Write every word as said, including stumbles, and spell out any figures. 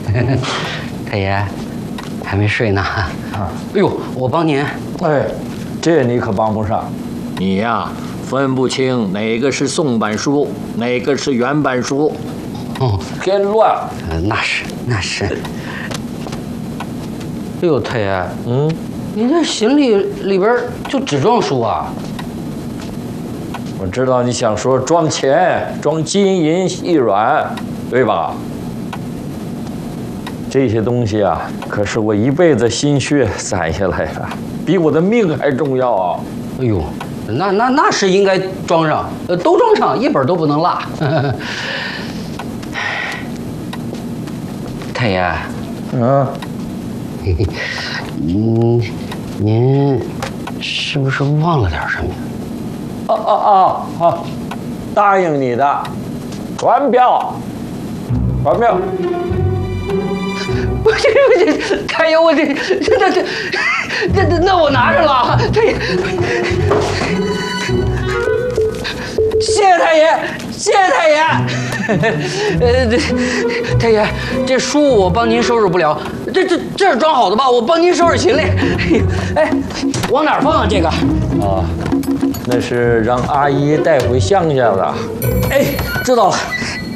太爷，还没睡呢。啊，哎呦，我帮您。 哎，这你可帮不上。 你呀，分不清哪个是宋版书，哪个是原版书。 哦， 添乱。 呃，那是那是。哎呦，太爷， 嗯， 你这行李里边就只装书啊？ 我知道你想说装钱、装金银细软，对吧？这些东西啊，可是我一辈子心血攒下来的，比我的命还重要啊！ 哎呦，那那那是应该装上，呃，都装上，一本都不能落。太爷， 嗯， 嗯，您是不是忘了点什么呀？ 啊啊啊啊！答应你的，传票，传票。 我这我这太爷，我这这这这这那我拿着了，太爷。谢谢太爷，谢谢太爷。呃，这太爷，这书我帮您收拾不了，这这这是装好的吧？我帮您收拾行李。哎，往哪儿放啊？这个？ 啊，那是让阿姨带回乡下的。 哎，知道了。